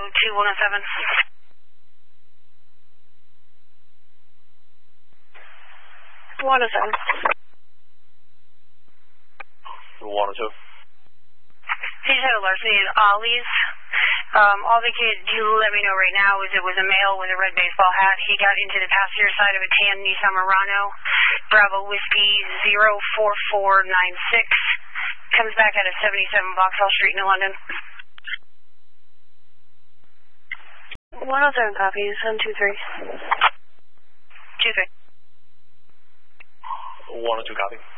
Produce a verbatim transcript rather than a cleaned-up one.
two one oh seven. one oh seven. one oh two. He just had a larceny in Ollie's. Um, all they could do, let me know right now, is it was a male with a red baseball hat. He got into the passenger side of a tan Nissan Murano, Bravo Whiskey zero four four nine six. Comes back out of seventy-seven Vauxhall Street, New London. one oh seven copies, seven two three. two three. one oh two copy.